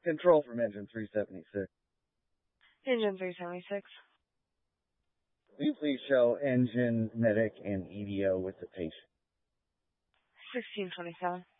Control from Engine 376. Engine 376. Will you please show engine, medic, and EDO with the patient? 1627.